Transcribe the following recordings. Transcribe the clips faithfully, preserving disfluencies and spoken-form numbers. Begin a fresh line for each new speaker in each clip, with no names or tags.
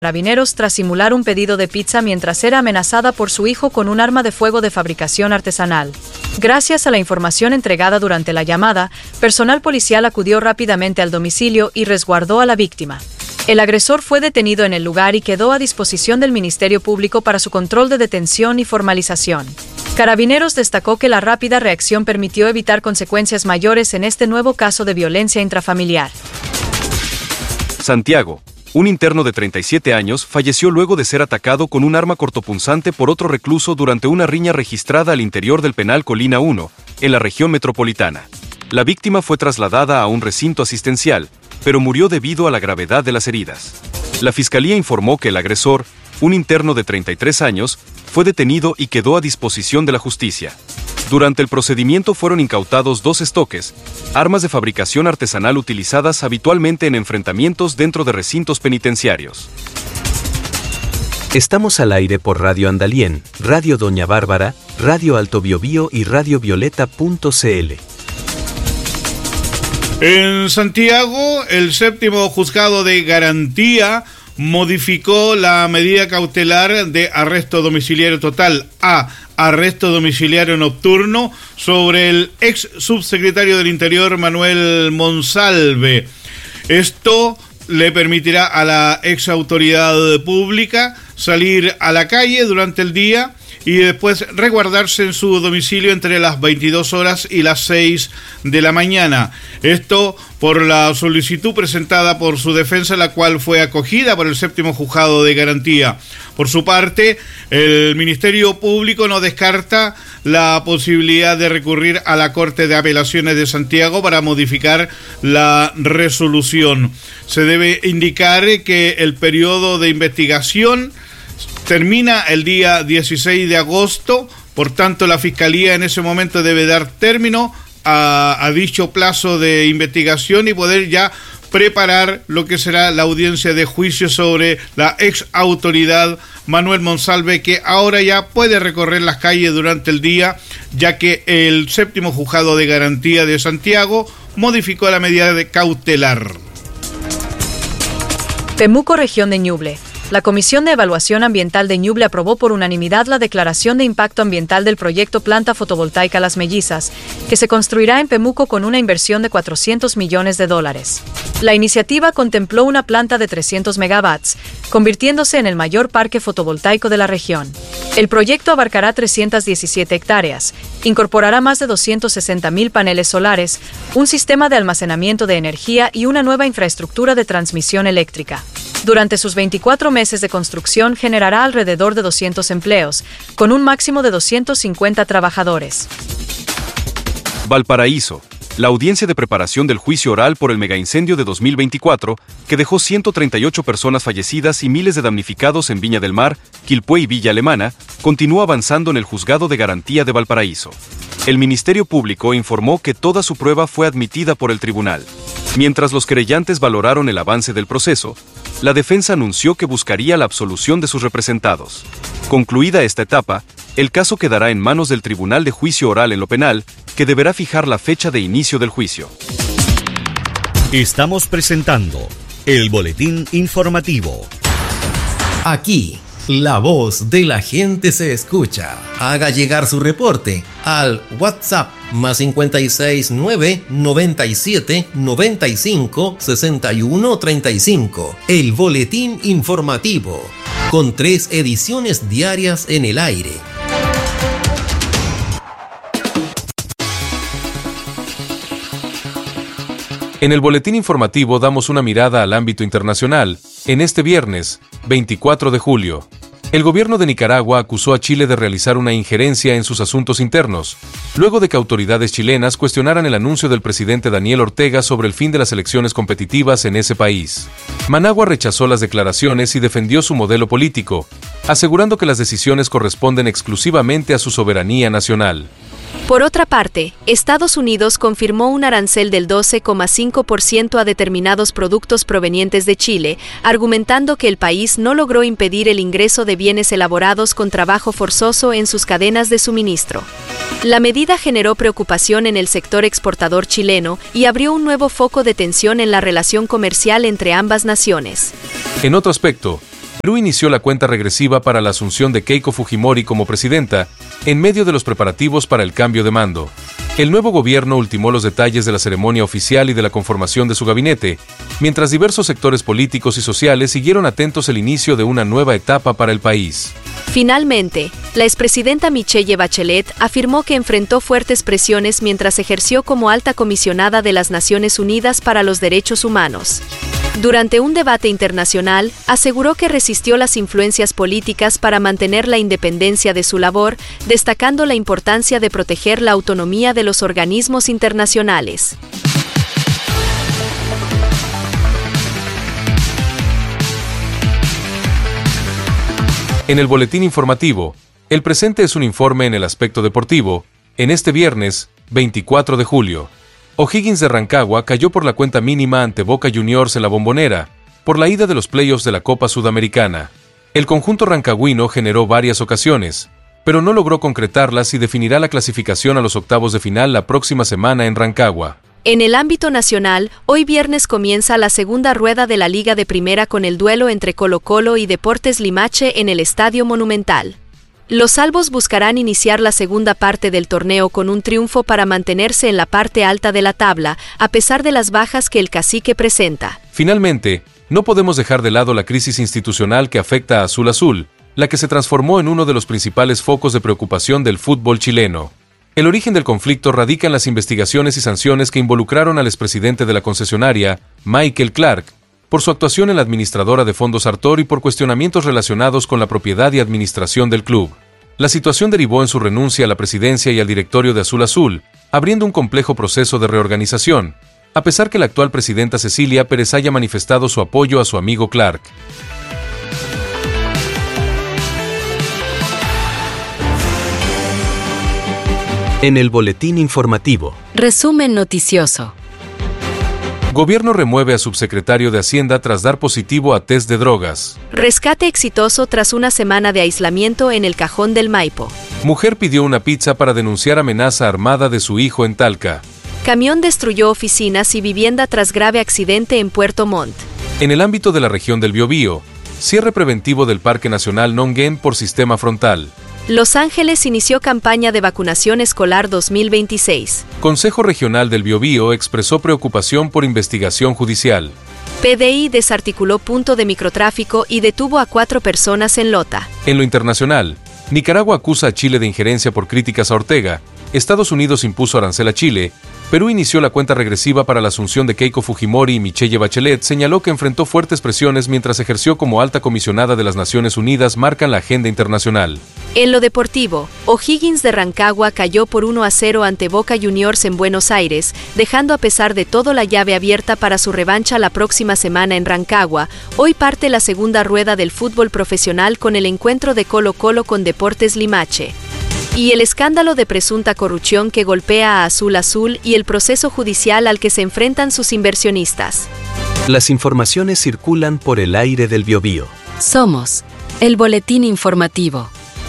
Carabineros tras simular un pedido de pizza mientras era amenazada por su hijo con un arma de fuego de fabricación artesanal. Gracias a la información entregada durante la llamada, personal policial acudió rápidamente al domicilio y resguardó a la víctima. El agresor fue detenido en el lugar y quedó a disposición del Ministerio Público para su control de detención y formalización. Carabineros destacó que la rápida reacción permitió evitar consecuencias mayores en este nuevo caso de violencia intrafamiliar.
Santiago. Un interno de treinta y siete años falleció luego de ser atacado con un arma cortopunzante por otro recluso durante una riña registrada al interior del penal Colina uno, en la región metropolitana. La víctima fue trasladada a un recinto asistencial, pero murió debido a la gravedad de las heridas. La fiscalía informó que el agresor, un interno de treinta y tres años, fue detenido y quedó a disposición de la justicia. Durante el procedimiento fueron incautados dos estoques, armas de fabricación artesanal utilizadas habitualmente en enfrentamientos dentro de recintos penitenciarios.
Estamos al aire por Radio Andalién, Radio Doña Bárbara, Radio Alto Biobío y Radio Violeta punto c l.
En Santiago, el séptimo juzgado de garantía modificó la medida cautelar de arresto domiciliario total a arresto domiciliario nocturno sobre el ex subsecretario del Interior Manuel Monsalve. Esto le permitirá a la ex autoridad pública salir a la calle durante el día y después resguardarse en su domicilio entre las veintidós horas y las seis de la mañana. Esto por la solicitud presentada por su defensa, la cual fue acogida por el séptimo juzgado de garantía. Por su parte, el Ministerio Público no descarta la posibilidad de recurrir a la Corte de Apelaciones de Santiago para modificar la resolución. Se debe indicar que el periodo de investigación termina el día dieciséis de agosto, por tanto la Fiscalía en ese momento debe dar término a, a dicho plazo de investigación y poder ya preparar lo que será la audiencia de juicio sobre la ex autoridad Manuel Monsalve, que ahora ya puede recorrer las calles durante el día, ya que el séptimo juzgado de garantía de Santiago modificó la medida de cautelar.
Temuco, región de Ñuble. La Comisión de Evaluación Ambiental de Ñuble aprobó por unanimidad la declaración de impacto ambiental del proyecto Planta Fotovoltaica Las Mellizas, que se construirá en Temuco con una inversión de cuatrocientos millones de dólares. La iniciativa contempló una planta de trescientos megawatts, convirtiéndose en el mayor parque fotovoltaico de la región. El proyecto abarcará trescientas diecisiete hectáreas, incorporará más de doscientos sesenta mil paneles solares, un sistema de almacenamiento de energía y una nueva infraestructura de transmisión eléctrica. Durante sus veinticuatro meses de construcción generará alrededor de doscientos empleos, con un máximo de doscientos cincuenta trabajadores.
Valparaíso. La audiencia de preparación del juicio oral por el megaincendio de dos mil veinticuatro, que dejó ciento treinta y ocho personas fallecidas y miles de damnificados en Viña del Mar, Quilpué y Villa Alemana, continúa avanzando en el Juzgado de Garantía de Valparaíso. El Ministerio Público informó que toda su prueba fue admitida por el tribunal. Mientras los querellantes valoraron el avance del proceso, la defensa anunció que buscaría la absolución de sus representados. Concluida esta etapa, el caso quedará en manos del Tribunal de Juicio Oral en lo Penal, que deberá fijar la fecha de inicio del juicio.
Estamos presentando el boletín informativo.
Aquí, la voz de la gente se escucha. Haga llegar su reporte al WhatsApp más cincuenta y seis nueve noventa y siete noventa y cinco sesenta y uno treinta y cinco. El boletín informativo, con tres ediciones diarias en el aire.
En el boletín informativo damos una mirada al ámbito internacional. En este viernes, veinticuatro de julio, el gobierno de Nicaragua acusó a Chile de realizar una injerencia en sus asuntos internos, luego de que autoridades chilenas cuestionaran el anuncio del presidente Daniel Ortega sobre el fin de las elecciones competitivas en ese país. Managua rechazó las declaraciones y defendió su modelo político, asegurando que las decisiones corresponden exclusivamente a su soberanía nacional.
Por otra parte, Estados Unidos confirmó un arancel del doce coma cinco por ciento a determinados productos provenientes de Chile, argumentando que el país no logró impedir el ingreso de bienes elaborados con trabajo forzoso en sus cadenas de suministro. La medida generó preocupación en el sector exportador chileno y abrió un nuevo foco de tensión en la relación comercial entre ambas naciones.
En otro aspecto, Perú inició la cuenta regresiva para la asunción de Keiko Fujimori como presidenta, en medio de los preparativos para el cambio de mando. El nuevo gobierno ultimó los detalles de la ceremonia oficial y de la conformación de su gabinete, mientras diversos sectores políticos y sociales siguieron atentos el inicio de una nueva etapa para el país.
Finalmente, la expresidenta Michelle Bachelet afirmó que enfrentó fuertes presiones mientras ejerció como alta comisionada de las Naciones Unidas para los Derechos Humanos. Durante un debate internacional, aseguró que resistió las influencias políticas para mantener la independencia de su labor, destacando la importancia de proteger la autonomía de los organismos internacionales.
En el boletín informativo, el presente es un informe en el aspecto deportivo, en este viernes, veinticuatro de julio. O'Higgins de Rancagua cayó por la cuenta mínima ante Boca Juniors en la Bombonera, por la ida de los playoffs de la Copa Sudamericana. El conjunto rancagüino generó varias ocasiones, pero no logró concretarlas y definirá la clasificación a los octavos de final la próxima semana en Rancagua.
En el ámbito nacional, hoy viernes comienza la segunda rueda de la Liga de Primera con el duelo entre Colo-Colo y Deportes Limache en el Estadio Monumental. Los albos buscarán iniciar la segunda parte del torneo con un triunfo para mantenerse en la parte alta de la tabla, a pesar de las bajas que el cacique presenta.
Finalmente, no podemos dejar de lado la crisis institucional que afecta a Azul Azul, la que se transformó en uno de los principales focos de preocupación del fútbol chileno. El origen del conflicto radica en las investigaciones y sanciones que involucraron al expresidente de la concesionaria, Michael Clark, por su actuación en la administradora de fondos Artor y por cuestionamientos relacionados con la propiedad y administración del club. La situación derivó en su renuncia a la presidencia y al directorio de Azul Azul, abriendo un complejo proceso de reorganización, a pesar que la actual presidenta Cecilia Pérez haya manifestado su apoyo a su amigo Clark.
En el boletín informativo.
Resumen noticioso.
Gobierno remueve a subsecretario de Hacienda tras dar positivo a test de drogas.
Rescate exitoso tras una semana de aislamiento en el Cajón del Maipo.
Mujer pidió una pizza para denunciar amenaza armada de su hijo en Talca.
Camión destruyó oficinas y vivienda tras grave accidente en Puerto Montt.
En el ámbito de la región del Biobío, cierre preventivo del Parque Nacional Nonguén por sistema frontal.
Los Ángeles inició campaña de vacunación escolar dos mil veintiséis.
Consejo Regional del Biobío expresó preocupación por investigación judicial.
P D I desarticuló punto de microtráfico y detuvo a cuatro personas en Lota.
En lo internacional, Nicaragua acusa a Chile de injerencia por críticas a Ortega, Estados Unidos impuso arancel a Chile, Perú inició la cuenta regresiva para la asunción de Keiko Fujimori y Michelle Bachelet señaló que enfrentó fuertes presiones mientras ejerció como alta comisionada de las Naciones Unidas marcan la agenda internacional.
En lo deportivo, O'Higgins de Rancagua cayó por uno a cero ante Boca Juniors en Buenos Aires, dejando a pesar de todo la llave abierta para su revancha la próxima semana en Rancagua. Hoy parte la segunda rueda del fútbol profesional con el encuentro de Colo-Colo con Deportes Limache. Y el escándalo de presunta corrupción que golpea a Azul Azul y el proceso judicial al que se enfrentan sus inversionistas.
Las informaciones circulan por el aire del Biobío.
Somos el boletín informativo.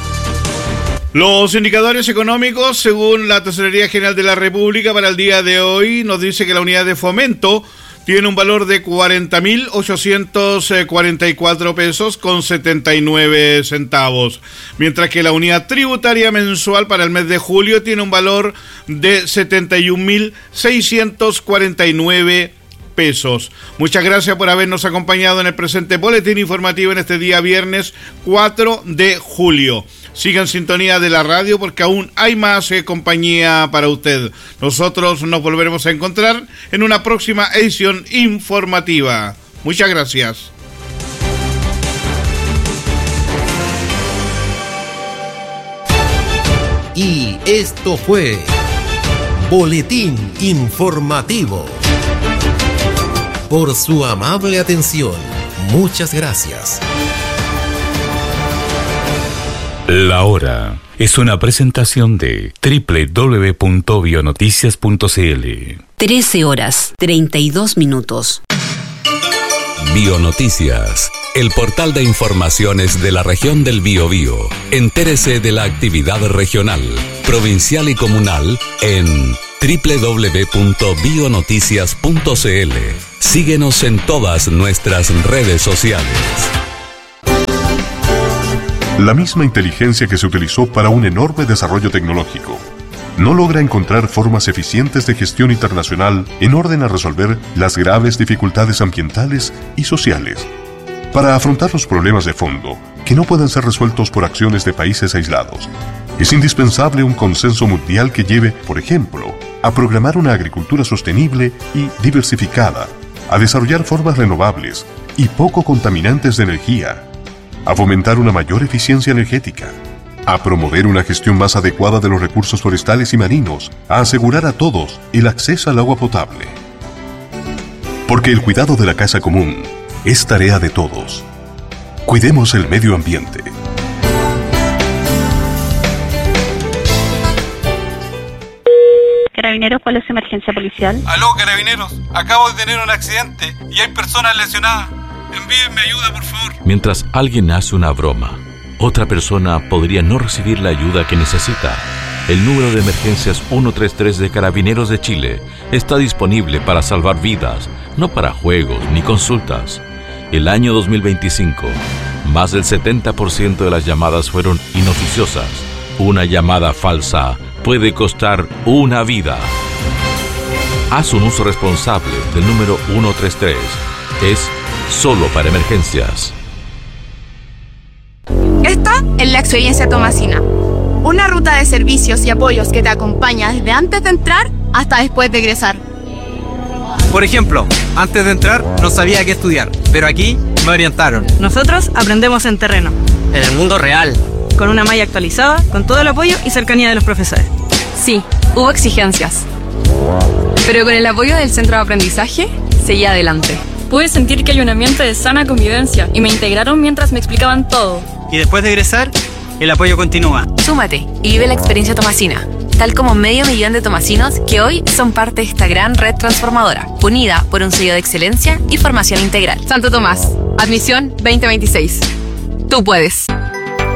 Los indicadores económicos, según la Tesorería General de la República para el día de hoy, nos dice que la unidad de fomento tiene un valor de cuarenta mil ochocientos cuarenta y cuatro pesos con setenta y nueve centavos, mientras que la unidad tributaria mensual para el mes de julio tiene un valor de setenta y un mil seiscientos cuarenta y nueve pesos. Muchas gracias por habernos acompañado en el presente boletín informativo en este día viernes cuatro de julio. Sigan en sintonía de la radio porque aún hay más eh, compañía para usted. Nosotros nos volveremos a encontrar en una próxima edición informativa. Muchas gracias.
Y esto fue Boletín Informativo. Por su amable atención, muchas gracias.
La Hora es una presentación de doble u doble u doble u punto bionoticias punto c l.
trece horas, treinta y dos minutos.
Bionoticias, el portal de informaciones de la región del Biobío. Entérese de la actividad regional, provincial y comunal en doble u doble u doble u punto bionoticias punto c l. Síguenos en todas nuestras redes sociales.
La misma inteligencia que se utilizó para un enorme desarrollo tecnológico no logra encontrar formas eficientes de gestión internacional en orden a resolver las graves dificultades ambientales y sociales. Para afrontar los problemas de fondo, que no pueden ser resueltos por acciones de países aislados, es indispensable un consenso mundial que lleve, por ejemplo, a programar una agricultura sostenible y diversificada, a desarrollar formas renovables y poco contaminantes de energía, a fomentar una mayor eficiencia energética, a promover una gestión más adecuada de los recursos forestales y marinos, a asegurar a todos el acceso al agua potable. Porque el cuidado de la casa común es tarea de todos. Cuidemos el medio ambiente.
Carabineros, ¿cuál es su emergencia policial?
Aló, Carabineros, acabo de tener un accidente y hay personas lesionadas. Envíenme ayuda, por favor.
Mientras alguien hace una broma, otra persona podría no recibir la ayuda que necesita. El número de emergencias ciento treinta y tres de Carabineros de Chile está disponible para salvar vidas, no para juegos ni consultas. El año dos mil veinticinco, más del setenta por ciento de las llamadas fueron inoficiosas. Una llamada falsa puede costar una vida. Haz un uso responsable del número ciento treinta y tres. Es solo para emergencias.
Esta es la experiencia Tomasina. Una ruta de servicios y apoyos que te acompaña desde antes de entrar hasta después de egresar.
Por ejemplo, antes de entrar no sabía qué estudiar, pero aquí me orientaron.
Nosotros aprendemos en terreno.
En el mundo real.
Con una malla actualizada, con todo el apoyo y cercanía de los profesores.
Sí, hubo exigencias. Pero con el apoyo del centro de aprendizaje, seguí adelante.
Pude sentir que hay un ambiente de sana convivencia y me integraron mientras me explicaban todo.
Y después de egresar, el apoyo continúa.
Súmate y vive la experiencia Tomasina, tal como medio millón de tomasinos que hoy son parte de esta gran red transformadora, unida por un sello de excelencia y formación integral. Santo Tomás, admisión veinte veintiséis. Tú puedes.